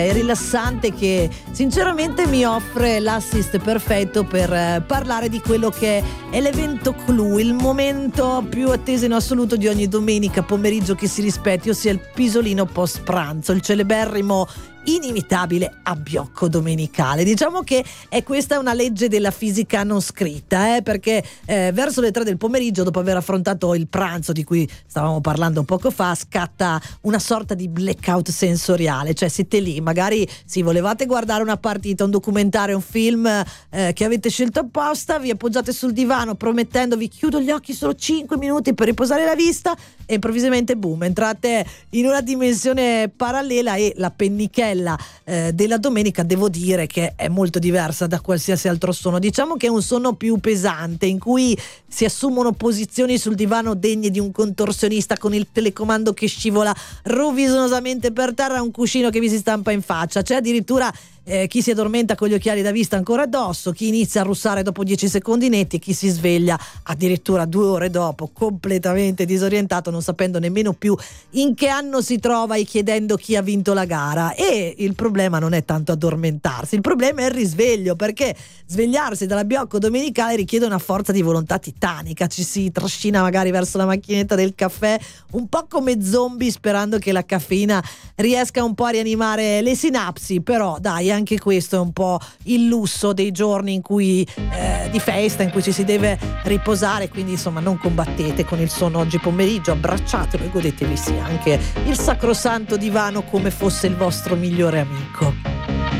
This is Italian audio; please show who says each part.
Speaker 1: rilassante che sinceramente mi offre l'assist perfetto per parlare di quello che è l'evento clou, il momento più atteso in assoluto di ogni domenica pomeriggio che si rispetti, ossia il pisolino post pranzo, il celeberrimo inimitabile abbiocco domenicale. Diciamo che questa è una legge della fisica non scritta, perché verso le 3 del pomeriggio, dopo aver affrontato il pranzo di cui stavamo parlando poco fa, scatta una sorta di blackout sensoriale. Cioè siete lì, magari volevate guardare una partita, un documentario, un film che avete scelto apposta, vi appoggiate sul divano promettendovi chiudo gli occhi solo 5 minuti per riposare la vista e improvvisamente boom, entrate in una dimensione parallela e la pennichella della domenica devo dire che è molto diversa da qualsiasi altro sonno. Diciamo che è un sonno più pesante, in cui si assumono posizioni sul divano degne di un contorsionista, con il telecomando che scivola rovinosamente per terra, un cuscino che vi si stampa in faccia. C'è addirittura chi si addormenta con gli occhiali da vista ancora addosso, chi inizia a russare dopo 10 secondi netti, chi si sveglia addirittura 2 ore dopo completamente disorientato, non sapendo nemmeno più in che anno si trova e chiedendo chi ha vinto la gara. E il problema non è tanto addormentarsi, il problema è il risveglio, perché svegliarsi dall'abbiocco domenicale richiede una forza di volontà titanica. Ci si trascina magari verso la macchinetta del caffè un po' come zombie, sperando che la caffeina riesca un po' a rianimare le sinapsi. Però dai, anche questo è un po' il lusso dei giorni in cui di festa, in cui ci si deve riposare, quindi insomma non combattete con il sonno oggi pomeriggio, abbracciatelo e godetevi anche il sacrosanto divano come fosse il vostro migliore amico.